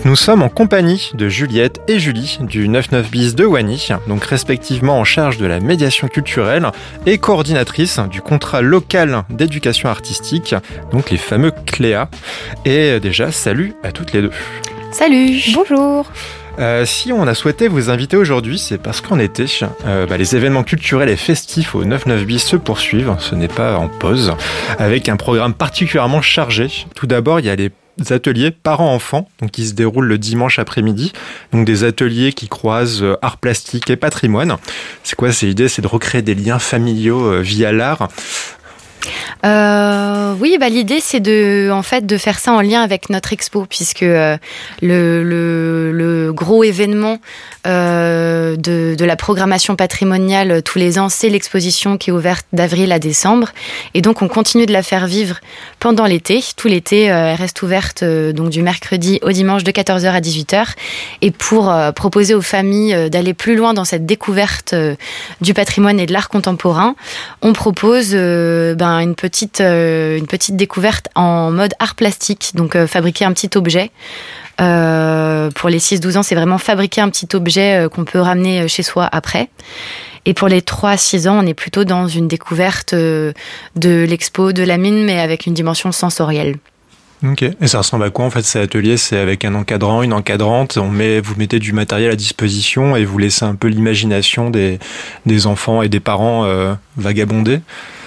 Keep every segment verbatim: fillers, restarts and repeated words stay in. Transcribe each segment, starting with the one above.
Nous sommes en compagnie de Juliette et Julie du neuf-neuf bis de Wany, donc respectivement en charge de la médiation culturelle et coordinatrice du contrat local d'éducation artistique, donc les fameux C L E A. Et déjà, salut à toutes les deux. Salut, bonjour. Euh, si on a souhaité vous inviter aujourd'hui, c'est parce qu'en été, euh, bah, les événements culturels et festifs au neuf-neuf bis se poursuivent, ce n'est pas en pause, avec un programme particulièrement chargé. Tout d'abord, il y a les ateliers parents-enfants, donc qui se déroulent le dimanche après-midi, donc des ateliers qui croisent euh, art plastique et patrimoine. C'est quoi, c'est l'idée, c'est de recréer des liens familiaux euh, via l'art. Euh, oui, bah l'idée c'est de, en fait, de faire ça en lien avec notre expo, puisque euh, le, le, le gros événement euh, de, de la programmation patrimoniale tous les ans, c'est l'exposition qui est ouverte d'avril à décembre, et donc on continue de la faire vivre pendant l'été. Tout l'été, euh, elle reste ouverte euh, donc du mercredi au dimanche de quatorze heures à dix-huit heures, et pour euh, proposer aux familles euh, d'aller plus loin dans cette découverte euh, du patrimoine et de l'art contemporain, on propose euh, ben, une petite, euh, une petite découverte en mode art plastique, donc euh, fabriquer un petit objet. Euh, pour les six douze ans, c'est vraiment fabriquer un petit objet euh, qu'on peut ramener chez soi après. Et pour les trois six ans, on est plutôt dans une découverte euh, de l'expo de la mine, mais avec une dimension sensorielle. Ok. Et ça ressemble à quoi en fait ces ateliers? C'est avec un encadrant, une encadrante, on met, vous mettez du matériel à disposition et vous laissez un peu l'imagination des, des enfants et des parents euh, vagabonder?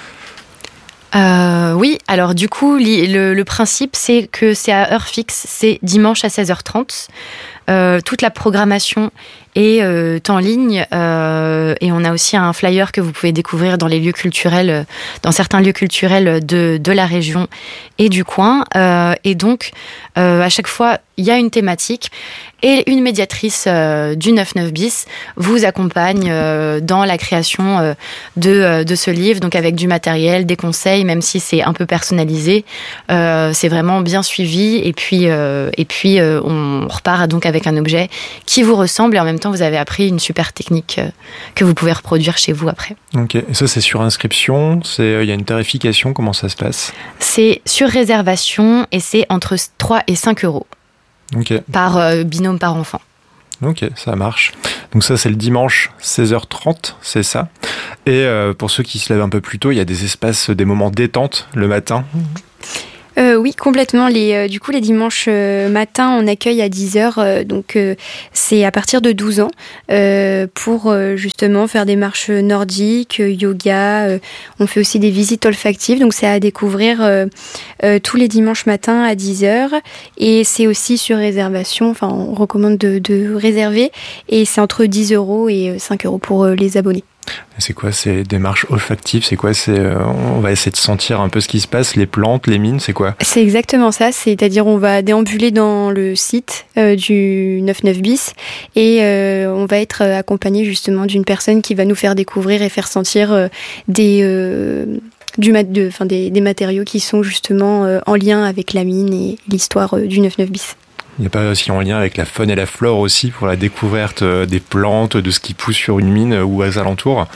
Euh, oui, alors du coup, le, le principe, c'est que c'est à heure fixe, c'est dimanche à seize heures trente. Euh, toute la programmation est euh, en ligne euh, et on a aussi un flyer que vous pouvez découvrir dans les lieux culturels, dans certains lieux culturels de, de la région et du coin. Euh, et donc, euh, à chaque fois, il y a une thématique et une médiatrice euh, du neuf-neuf bis vous accompagne euh, dans la création euh, de, euh, de ce livre, donc avec du matériel, des conseils, même si c'est un peu personnalisé. Euh, c'est vraiment bien suivi et puis, euh, et puis euh, on repart donc avec un objet qui vous ressemble et en même temps vous avez appris une super technique euh, que vous pouvez reproduire chez vous après. Ok, et ça c'est sur inscription, c'est, il y a une tarification, comment ça se passe? C'est sur réservation et c'est entre trois et cinq euros. Okay. Par euh, binôme par enfant. Ok, ça marche. Donc ça, c'est le dimanche, seize heures trente, c'est ça. Et euh, pour ceux qui se lèvent un peu plus tôt, il y a des espaces, des moments détente le matin. Euh, oui, complètement. Les, euh, du coup, les dimanches euh, matins, on accueille à dix heures, euh, donc euh, c'est à partir de douze ans, euh, pour euh, justement faire des marches nordiques, euh, yoga. Euh, on fait aussi des visites olfactives, donc c'est à découvrir euh, euh, tous les dimanches matins à dix heures. Et c'est aussi sur réservation, enfin on recommande de, de réserver, et c'est entre dix euros et cinq euros pour euh, les abonnés. C'est quoi ces démarches olfactives? C'est quoi? C'est, euh, on va essayer de sentir un peu ce qui se passe, les plantes, les mines, c'est quoi? C'est exactement ça, c'est-à-dire on va déambuler dans le site euh, du neuf-neuf bis et euh, on va être accompagné justement d'une personne qui va nous faire découvrir et faire sentir euh, des, euh, du mat- de, enfin, des, des matériaux qui sont justement euh, en lien avec la mine et l'histoire euh, du neuf-neuf bis. Il n'y a pas aussi en lien avec la faune et la flore aussi pour la découverte des plantes, de ce qui pousse sur une mine ou aux alentours?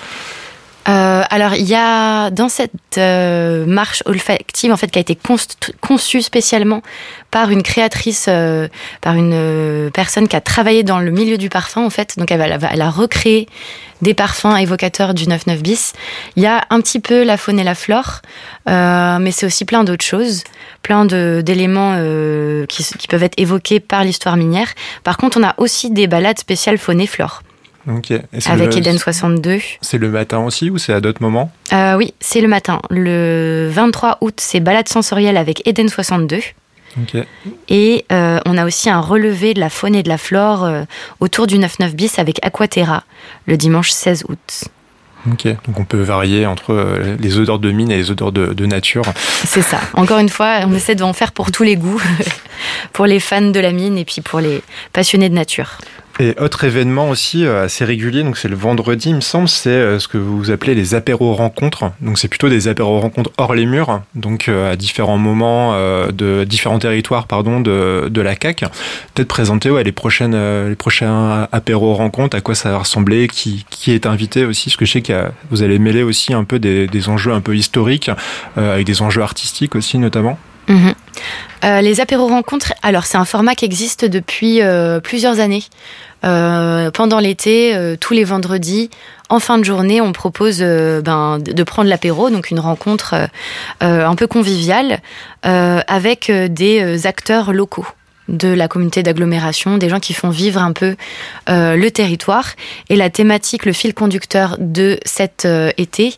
Euh, alors, il y a dans cette euh, marche olfactive en fait qui a été const- conçue spécialement par une créatrice, euh, par une euh, personne qui a travaillé dans le milieu du parfum en fait. Donc, elle, va, elle a recréé des parfums évocateurs du neuf-neuf bis. Il y a un petit peu la faune et la flore, euh, mais c'est aussi plein d'autres choses, plein de, d'éléments euh, qui, qui peuvent être évoqués par l'histoire minière. Par contre, on a aussi des balades spéciales faune et flore. Okay. Avec le, Eden soixante-deux. C'est le matin aussi ou c'est à d'autres moments? euh, Oui, c'est le matin. Le vingt-trois août, c'est balade sensorielle avec Eden soixante-deux. Okay. Et euh, on a aussi un relevé de la faune et de la flore euh, autour du neuf-neuf bis avec Aquaterra, le dimanche seize août. Ok, donc on peut varier entre les odeurs de mine et les odeurs de, de nature. C'est ça. Encore une fois, on essaie d'en faire pour tous les goûts, pour les fans de la mine et puis pour les passionnés de nature. Et autre événement aussi euh, assez régulier, donc c'est le vendredi, il me semble, c'est euh, ce que vous appelez les apéros-rencontres. Donc c'est plutôt des apéros-rencontres hors les murs, donc euh, à différents moments euh, de différents territoires, pardon, de, de la C A C. Peut-être présenter ouais, les prochaines euh, les prochains apéros-rencontres, à quoi ça va ressembler, qui qui est invité aussi, parce que je sais que vous allez mêler aussi un peu des, des enjeux un peu historiques euh, avec des enjeux artistiques aussi notamment. Mmh. Euh, les apéros rencontres, alors c'est un format qui existe depuis euh, plusieurs années. Euh, pendant l'été, euh, tous les vendredis, en fin de journée, on propose euh, ben, de prendre l'apéro, donc une rencontre euh, un peu conviviale, euh, avec des acteurs locaux de la communauté d'agglomération, des gens qui font vivre un peu euh, le territoire. Et la thématique, le fil conducteur de cet euh, été,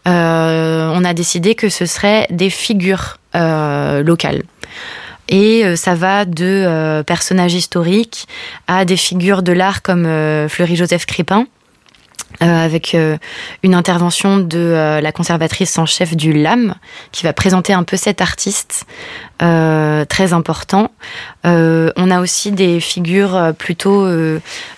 euh, on a décidé que ce serait des figures euh, locales. Et euh, ça va de euh, personnages historiques à des figures de l'art comme euh, Fleury-Joseph Crépin, Euh, avec euh, une intervention de euh, la conservatrice en chef du L A M, qui va présenter un peu cet artiste euh, très important. Euh, on a aussi des figures plutôt euh,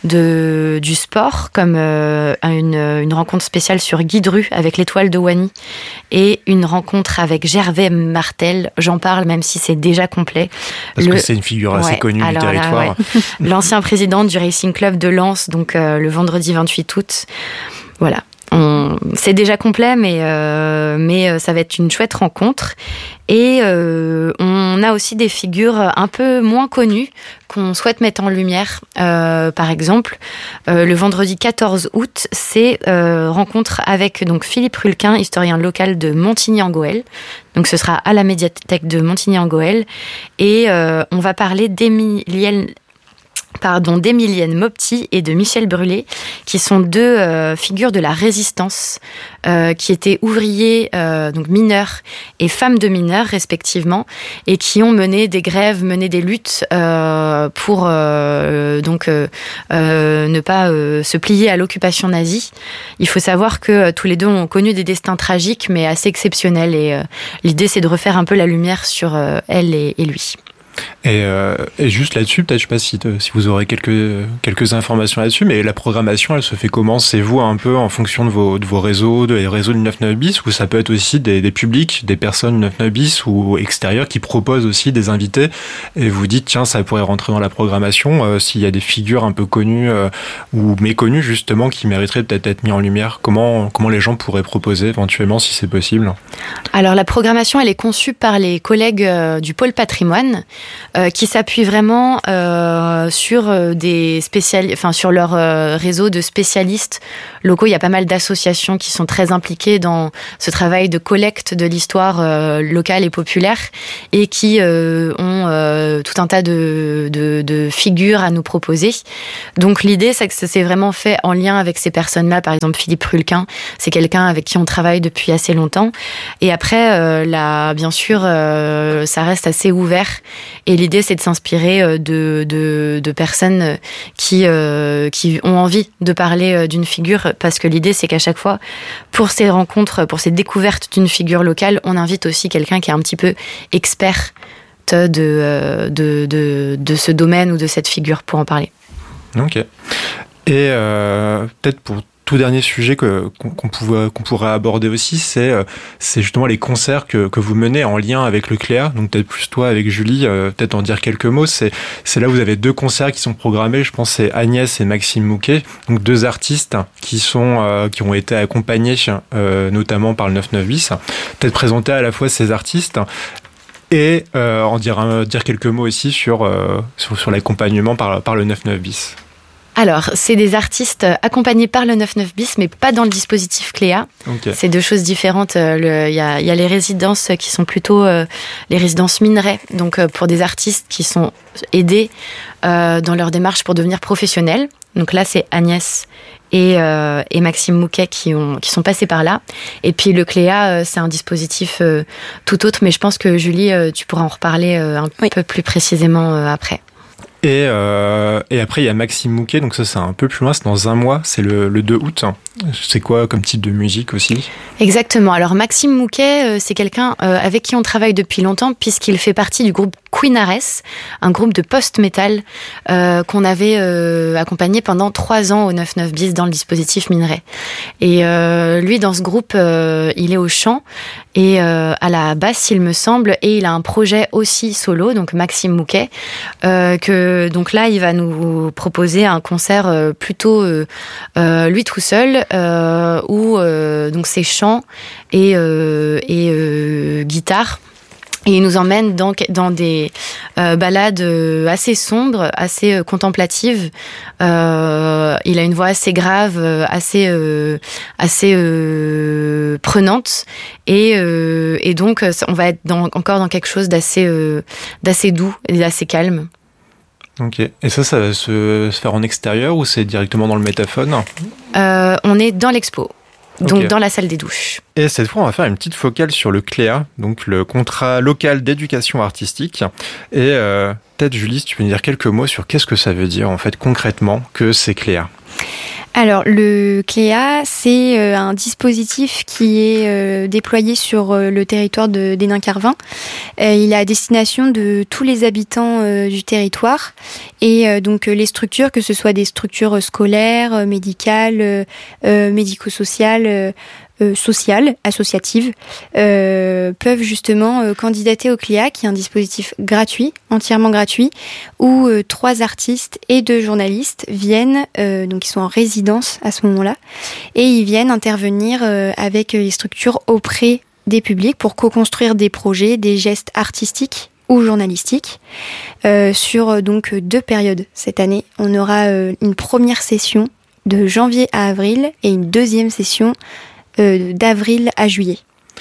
de, du sport, comme euh, une, une rencontre spéciale sur Guy Dru avec l'Étoile de Wany, et une rencontre avec Gervais Martel. J'en parle même si c'est déjà complet. Parce le... que c'est une figure assez ouais, connue du territoire. Là, ouais. L'ancien président du Racing Club de Lens, donc euh, le vendredi vingt-huit août. Voilà, on... c'est déjà complet, mais, euh, mais ça va être une chouette rencontre. Et euh, on a aussi des figures un peu moins connues qu'on souhaite mettre en lumière. Euh, par exemple, euh, le vendredi quatorze août, c'est euh, rencontre avec donc, Philippe Rulquin, historien local de Montigny-en-Gohelle. Donc ce sera à la médiathèque de Montigny-en-Gohelle. Et euh, on va parler d'Émilienne... Pardon, d'Émilienne Mopti et de Michel Brûlé, qui sont deux euh, figures de la résistance, euh, qui étaient ouvriers, euh, donc mineurs et femmes de mineurs respectivement, et qui ont mené des grèves, mené des luttes euh, pour euh, donc euh, euh, ne pas euh, se plier à l'occupation nazie. Il faut savoir que euh, tous les deux ont connu des destins tragiques, mais assez exceptionnels, et euh, l'idée c'est de refaire un peu la lumière sur euh, elle et, et lui. Et, euh, et juste là-dessus, peut-être, je sais pas si, te, si vous aurez quelques, quelques informations là-dessus, mais la programmation, elle se fait comment? C'est vous un peu en fonction de vos, de vos réseaux, des réseaux du neuf neuf bis, ou ça peut être aussi des, des publics, des personnes du neuf neuf bis ou extérieurs qui proposent aussi des invités, et vous dites, tiens, ça pourrait rentrer dans la programmation, euh, s'il y a des figures un peu connues euh, ou méconnues, justement, qui mériteraient peut-être d'être mis en lumière. Comment, comment les gens pourraient proposer, éventuellement, si c'est possible? Alors, la programmation, elle est conçue par les collègues euh, du pôle patrimoine, Euh, qui s'appuient vraiment euh, sur euh, des spéciali- enfin sur leur euh, réseau de spécialistes locaux. Il y a pas mal d'associations qui sont très impliquées dans ce travail de collecte de l'histoire euh, locale et populaire, et qui euh, ont euh, tout un tas de, de, de figures à nous proposer. Donc l'idée, c'est que ça s'est vraiment fait en lien avec ces personnes-là. Par exemple, Philippe Rulquin, c'est quelqu'un avec qui on travaille depuis assez longtemps. Et après, euh, là, bien sûr, euh, ça reste assez ouvert. Et l'idée, c'est de s'inspirer de, de, de personnes qui, euh, qui ont envie de parler d'une figure, parce que l'idée, c'est qu'à chaque fois, pour ces rencontres, pour ces découvertes d'une figure locale, on invite aussi quelqu'un qui est un petit peu expert de, de, de, de ce domaine ou de cette figure pour en parler. Ok. Et euh, peut-être pour tout dernier sujet que, qu'on, qu'on, pouvait, qu'on pourrait aborder aussi, c'est, c'est justement les concerts que, que vous menez en lien avec le Cléa. Donc peut-être plus toi avec Julie, euh, peut-être en dire quelques mots. C'est, c'est là où vous avez deux concerts qui sont programmés. Je pense que c'est Agnès et Maxime Mouquet, donc deux artistes qui, sont, euh, qui ont été accompagnés euh, notamment par le neuf neuf bis. Peut-être présenter à la fois ces artistes et euh, en dire, un, dire quelques mots aussi sur, euh, sur, sur l'accompagnement par, par le neuf neuf bis. Alors, c'est des artistes accompagnés par le neuf neuf bis, mais pas dans le dispositif Cléa. Okay. C'est deux choses différentes. Il y a, y a les résidences qui sont plutôt euh, les résidences minerais, donc euh, pour des artistes qui sont aidés euh, dans leur démarche pour devenir professionnels. Donc là, c'est Agnès et, euh, et Maxime Mouquet qui, ont, qui sont passés par là. Et puis le Cléa, euh, c'est un dispositif euh, tout autre, mais je pense que Julie, euh, tu pourras en reparler euh, un oui. peu plus précisément euh, après. Et, euh, et après, il y a Maxime Mouquet, donc ça, c'est un peu plus loin, c'est dans un mois, c'est le, le deux août. C'est quoi comme type de musique aussi? Exactement. Alors, Maxime Mouquet, euh, c'est quelqu'un euh, avec qui on travaille depuis longtemps, puisqu'il fait partie du groupe Queen Ares, un groupe de post-metal euh, qu'on avait euh, accompagné pendant trois ans au neuf neuf bis dans le dispositif minerai. Et euh, lui, dans ce groupe, euh, il est au chant et euh, à la basse, il me semble, et il a un projet aussi solo, donc Maxime Mouquet, euh, que donc là, il va nous proposer un concert euh, plutôt euh, euh, lui tout seul, euh, où euh, donc c'est chant et, euh, et euh, guitare. Et il nous emmène dans, dans des euh, balades assez sombres, assez euh, contemplatives. Euh, il a une voix assez grave, assez, euh, assez euh, prenante. Et, euh, et donc, on va être dans, encore dans quelque chose d'assez, euh, d'assez doux et d'assez calme. Ok. Et ça, ça va se, se faire en extérieur ou c'est directement dans le Métaphone ? euh, On est dans l'expo. Donc okay. Dans la salle des douches. Et cette fois, on va faire une petite focale sur le C L E A, donc le contrat local d'éducation artistique. Et euh, peut-être, Julie, si tu peux nous dire quelques mots sur qu'est-ce que ça veut dire, en fait, concrètement, que c'est C L E A. Alors, le C L E A, c'est euh, un dispositif qui est euh, déployé sur euh, le territoire de, d'Hénin-Carvin. Euh, il est à destination de tous les habitants euh, du territoire. Et euh, donc, euh, les structures, que ce soit des structures scolaires, euh, médicales, euh, euh, médico-sociales, euh, euh, sociales, associatives, euh, peuvent justement euh, candidater au C L E A, qui est un dispositif gratuit, entièrement gratuit, où euh, trois artistes et deux journalistes viennent, euh, donc ils sont en résidence à ce moment-là, et ils viennent intervenir euh, avec les structures auprès des publics pour co-construire des projets, des gestes artistiques ou journalistiques euh, sur donc deux périodes. Cette année, on aura euh, une première session de janvier à avril et une deuxième session euh, d'avril à juillet.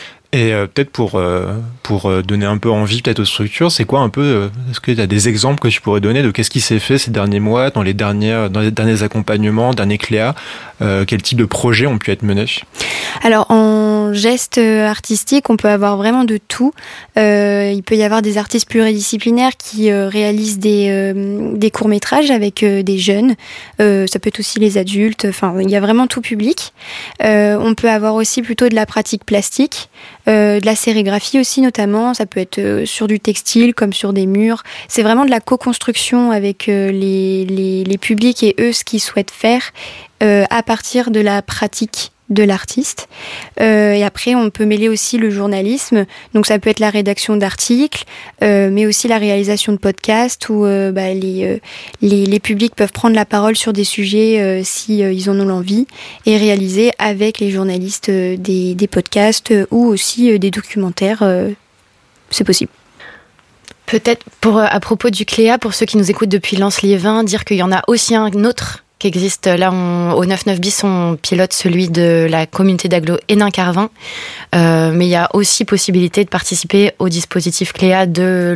Et euh, peut-être pour, euh, pour donner un peu envie peut-être aux structures, c'est quoi un peu, euh, est-ce que tu as des exemples que tu pourrais donner de qu'est-ce qui s'est fait ces derniers mois, dans les, dernières, dans les derniers accompagnements, derniers C L E A, euh, quel type de projets ont pu être menés ? Alors en geste artistique, on peut avoir vraiment de tout. Euh, il peut y avoir des artistes pluridisciplinaires qui euh, réalisent des, euh, des courts-métrages avec euh, des jeunes. Euh, ça peut être aussi les adultes. Enfin, il y a vraiment tout public. Euh, on peut avoir aussi plutôt de la pratique plastique. Euh, de la sérigraphie aussi notamment, ça peut être euh, sur du textile comme sur des murs. C'est vraiment de la co-construction avec euh, les, les, les publics et eux ce qu'ils souhaitent faire euh, à partir de la pratique de l'artiste. Euh, et après, on peut mêler aussi le journalisme. Donc, ça peut être la rédaction d'articles, euh, mais aussi la réalisation de podcasts où euh, bah, les, euh, les, les publics peuvent prendre la parole sur des sujets euh, si euh, ils en ont l'envie et réaliser avec les journalistes euh, des, des podcasts euh, ou aussi euh, des documentaires. Euh, c'est possible. Peut-être pour, à propos du C L E A, pour ceux qui nous écoutent depuis Lens-Liévin, dire qu'il y en a aussi un autre qui existe. Là, on, au neuf neuf bis, on pilote celui de la communauté d'agglo Hénin-Carvin. Euh, mais il y a aussi possibilité de participer au dispositif C L E A de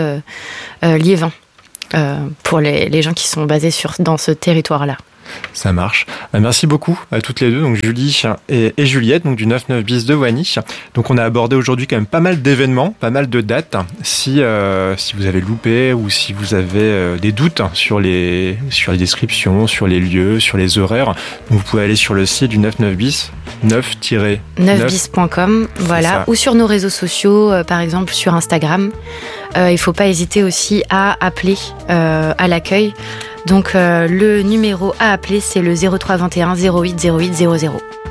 Lens-Liévin euh, euh, pour les, les gens qui sont basés sur, dans ce territoire-là. Ça marche. Merci beaucoup à toutes les deux, donc Julie et, et Juliette, donc du neuf neuf bis de Wany. Donc on a abordé aujourd'hui quand même pas mal d'événements, pas mal de dates. Si, euh, si vous avez loupé ou si vous avez euh, des doutes sur les, sur les descriptions, sur les lieux, sur les horaires, vous pouvez aller sur le site du neuf neuf bis, neuf tiret neuf bis point com, voilà, ou sur nos réseaux sociaux, euh, par exemple sur Instagram. Euh, il ne faut pas hésiter aussi à appeler euh, à l'accueil. Donc euh, le numéro à appeler, c'est le zéro trois vingt et un zéro huit zéro huit zéro zéro.